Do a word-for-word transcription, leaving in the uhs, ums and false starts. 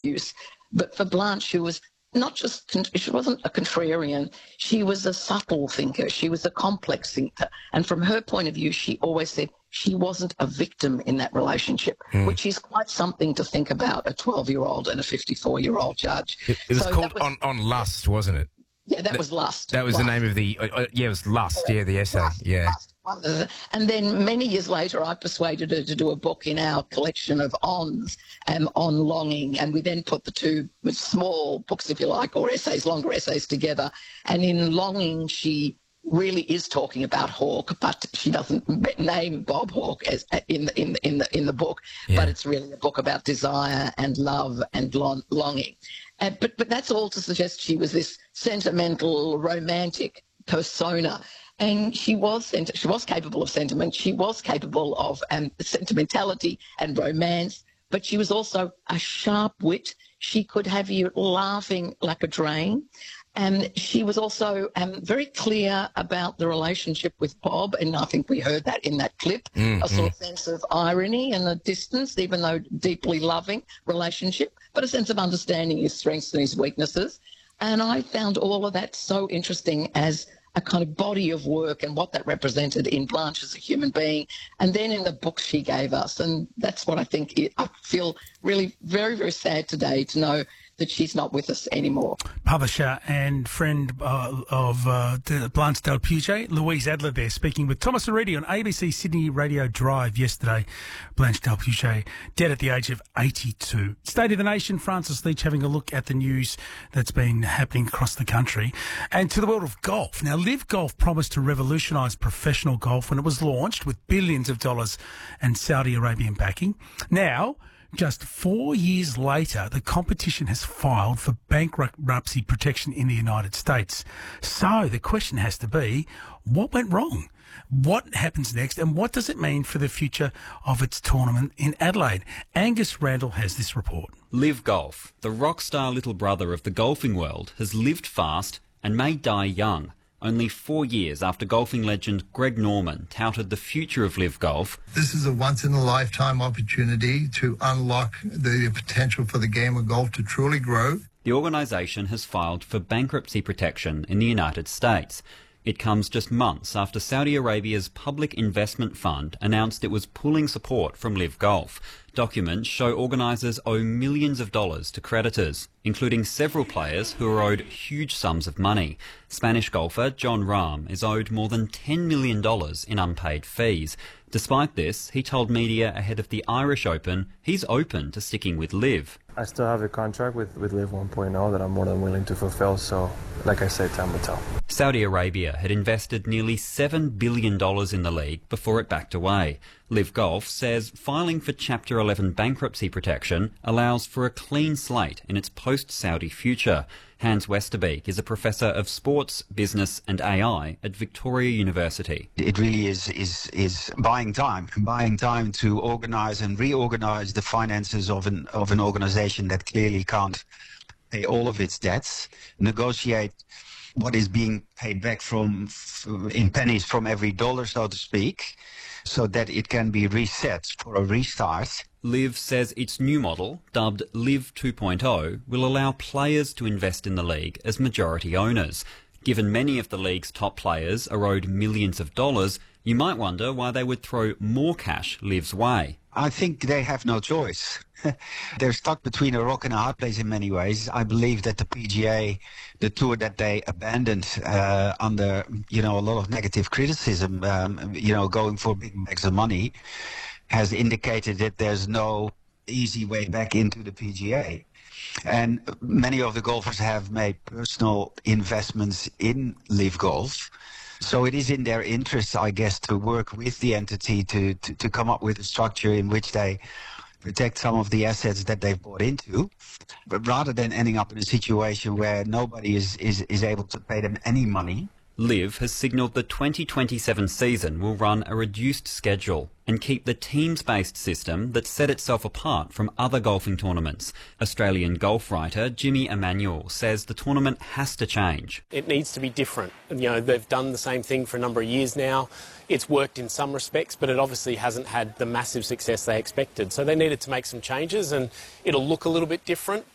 excuse. But for Blanche, she was not just, she wasn't a contrarian, she was a subtle thinker, she was a complex thinker. And from her point of view, she always said she wasn't a victim in that relationship, mm. which is quite something to think about, a twelve-year-old and a fifty-four-year-old judge. It, it was so called was, on, on Lust, wasn't it? Yeah, that was Lust. That was Lust. the name of the, uh, yeah, it was Lust, yeah, the essay, Lust, yeah. Lust. And then many years later, I persuaded her to do a book in our collection of ons um, on longing. And we then put the two small books, if you like, or essays, longer essays together. And in Longing, she really is talking about Hawke, but she doesn't name Bob Hawke as in the, in the, in the, in the book. Yeah. But it's really a book about desire and love and long, longing. Uh, but, but that's all to suggest she was this sentimental, romantic persona. And she was she was capable of sentiment. She was capable of um, sentimentality and romance. But she was also a sharp wit. She could have you laughing like a drain. And she was also um, very clear about the relationship with Bob. And I think we heard that in that clip, mm-hmm. a sort of sense of irony and a distance, even though deeply loving relationship, but a sense of understanding his strengths and his weaknesses. And I found all of that so interesting as a kind of body of work and what that represented in Blanche as a human being, and then in the books she gave us. And that's what I think it, I feel really very, very sad today to know that she's not with us anymore. Publisher and friend uh, of uh, Blanche Del Puget, Louise Adler there, speaking with Thomas Aridi on A B C Sydney Radio Drive yesterday. Blanche Del Puget, dead at the age of eighty-two. State of the Nation, Francis Leach having a look at the news that's been happening across the country. And to the world of golf. Now, Live Golf promised to revolutionise professional golf when it was launched with billions of dollars and Saudi Arabian backing. Now, just four years later, the competition has filed for bankruptcy protection in the United States. So the question has to be, what went wrong? What happens next, and what does it mean for the future of its tournament in Adelaide? Angus Randall has this report. Live Golf, the rock star little brother of the golfing world, has lived fast and may die young. Only four years after golfing legend Greg Norman touted the future of Live Golf. This is a once-in-a-lifetime opportunity to unlock the potential for the game of golf to truly grow. The organisation has filed for bankruptcy protection in the United States. It comes just months after Saudi Arabia's Public Investment Fund announced it was pulling support from Live Golf. Documents show organisers owe millions of dollars to creditors, including several players who are owed huge sums of money. Spanish golfer Jon Rahm is owed more than ten million dollars in unpaid fees. Despite this, he told media ahead of the Irish Open he's open to sticking with Live. I still have a contract with, with Live one point oh that I'm more than willing to fulfill, so like I said, time will tell. Saudi Arabia had invested nearly seven billion dollars in the league before it backed away. Live Golf says filing for Chapter eleven bankruptcy protection allows for a clean slate in its post-Saudi future. Hans Westerbeek is a professor of sports, business and A I at Victoria University. It really is, is, is buying time, buying time to organise and reorganise the finances of an, of an organisation that clearly can't pay all of its debts, negotiate what is being paid back from in pennies from every dollar, so to speak, so that it can be reset for a restart. Live says its new model, dubbed Live two point oh, will allow players to invest in the league as majority owners. Given many of the league's top players are owed millions of dollars, you might wonder why they would throw more cash Live's way. I think they have no choice. They're stuck between a rock and a hard place in many ways. I believe that the P G A, the tour that they abandoned uh, under, you know, a lot of negative criticism, um, you know, going for big bags of money, has indicated that there's no easy way back into the P G A. And many of the golfers have made personal investments in Live Golf. So it is in their interest, I guess, to work with the entity to, to, to come up with a structure in which they protect some of the assets that they've bought into, but rather than ending up in a situation where nobody is, is, is able to pay them any money. Live has signalled the twenty twenty-seven season will run a reduced schedule and keep the teams-based system that set itself apart from other golfing tournaments. Australian golf writer Jimmy Emanuel says the tournament has to change. It needs to be different. You know, they've done the same thing for a number of years now. It's worked in some respects, but it obviously hasn't had the massive success they expected. So they needed to make some changes, and it'll look a little bit different.